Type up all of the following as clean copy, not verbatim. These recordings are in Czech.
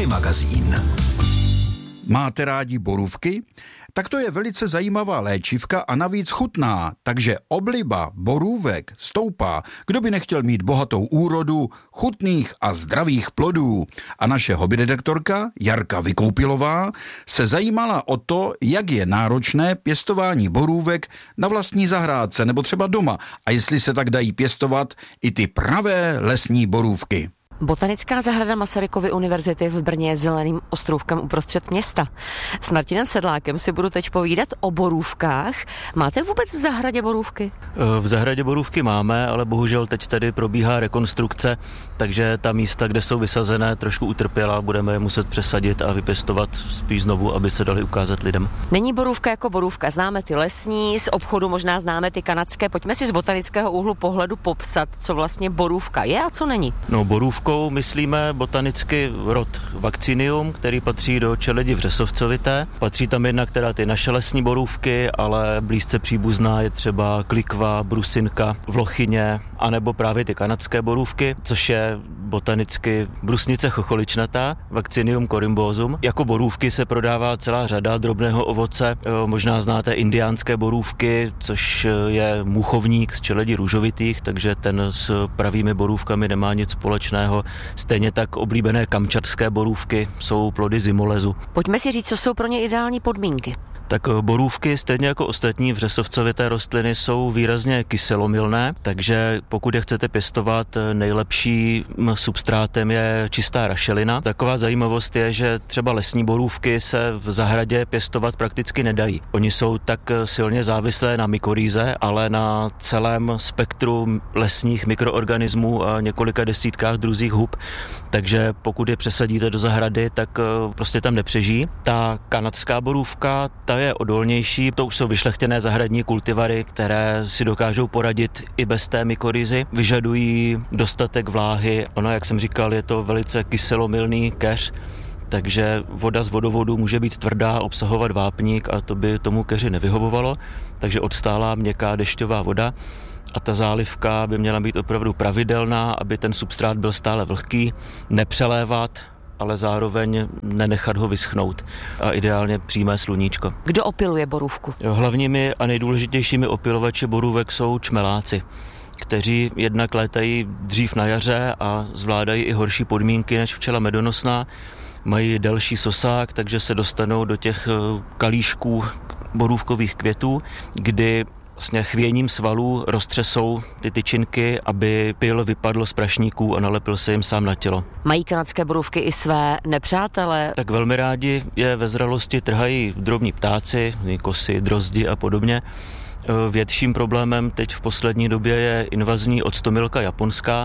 magazín. Máte rádi borůvky? Tak to je velice zajímavá léčivka a navíc chutná, takže obliba borůvek stoupá. Kdo by nechtěl mít bohatou úrodu chutných a zdravých plodů? A naše hobbyredaktorka Jarka Vykoupilová se zajímala o to, jak je náročné pěstování borůvek na vlastní zahrádce nebo třeba doma a jestli se tak dají pěstovat i ty pravé lesní borůvky. Botanická zahrada Masarykovy univerzity v Brně je zeleným ostrůvkem uprostřed města. S Martinem Sedlákem si budu teď povídat o borůvkách. Máte vůbec v zahradě borůvky? V zahradě borůvky máme, ale bohužel teď tady probíhá rekonstrukce, takže ta místa, kde jsou vysazené, trošku utrpěla, budeme je muset přesadit a vypěstovat spíš znovu, aby se dali ukázat lidem. Není borůvka jako borůvka. Známe ty lesní, z obchodu možná známe ty kanadské. Pojďme si z botanického úhlu pohledu popsat, co vlastně borůvka je a co není. No, borůvkou myslíme botanicky rod Vaccinium, který patří do čeledi vřesovcovité. Patří tam jednak teda ty naše lesní borůvky, ale blízce příbuzná je třeba klikva, brusinka, vlochyně, anebo právě ty kanadské borůvky, což je botanicky brusnice chocholičnatá, Vaccinium corymbosum. Jako borůvky se prodává celá řada drobného ovoce. Možná znáte indiánské borůvky, což je muchovník z čeledi růžovitých, takže ten s pravými borůvkami nemá nic společného. Stejně tak oblíbené kamčatské borůvky jsou plody zimolezu. Pojďme si říct, co jsou pro ně ideální podmínky. Tak borůvky, stejně jako ostatní vřesovcovité rostliny, jsou výrazně kyselomilné, takže pokud je chcete pěstovat, nejlepší substrátem je čistá rašelina. Taková zajímavost je, že třeba lesní borůvky se v zahradě pěstovat prakticky nedají. Oni jsou tak silně závislé na mykorýze, ale na celém spektru lesních mikroorganismů a několika desítkách druzích hub, takže pokud je přesadíte do zahrady, tak prostě tam nepřežijí. Ta kanadská borůvka, ta je odolnější, to už jsou vyšlechtěné zahradní kultivary, které si dokážou poradit i bez té mykorýzy, vyžadují dostatek vláhy. Ono, jak jsem říkal, je to velice kyselomilný keř, takže voda z vodovodu může být tvrdá, obsahovat vápník a to by tomu keři nevyhovovalo, takže odstálá měkká dešťová voda. A ta zálivka by měla být opravdu pravidelná, aby ten substrát byl stále vlhký, nepřelévat, ale zároveň nenechat ho vyschnout a ideálně přímé sluníčko. Kdo opiluje borůvku? Hlavními a nejdůležitějšími opilovači borůvek jsou čmeláci, kteří jednak létají dřív na jaře a zvládají i horší podmínky než včela medonosná. Mají delší sosák, takže se dostanou do těch kalíšků borůvkových květů, kdy vlastně chvěním svalů roztřesou ty tyčinky, aby pyl vypadl z prašníků a nalepil se jim sám na tělo. Mají kanadské borůvky i své nepřátele? Tak velmi rádi je ve zralosti trhají drobní ptáci, kosy, drozdi a podobně. Větším problémem teď v poslední době je invazní octomilka japonská,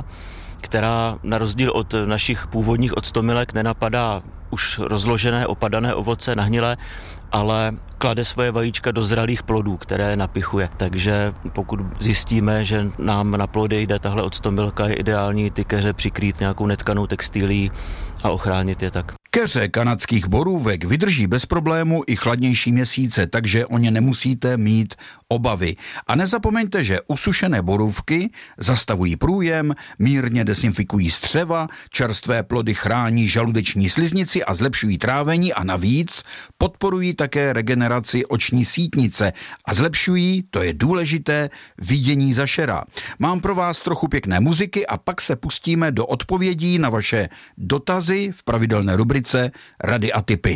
která na rozdíl od našich původních octomilek nenapadá už rozložené, opadané ovoce, nahnilé, ale klade svoje vajíčka do zralých plodů, které napichuje. Takže pokud zjistíme, že nám na plody jde tahle octomilka, je ideální ty keře přikrýt nějakou netkanou textilií a ochránit je tak. Keře kanadských borůvek vydrží bez problému i chladnější měsíce, takže o ně nemusíte mít obavy. A nezapomeňte, že usušené borůvky zastavují průjem, mírně dezinfikují střeva, čerstvé plody chrání žaludeční sliznici a zlepšují trávení a navíc podporují také regeneraci oční sítnice a zlepšují, to je důležité, vidění zašera. Mám pro vás trochu pěkné muziky a pak se pustíme do odpovědí na vaše dotazy v pravidelné rubrice Rady a tipy.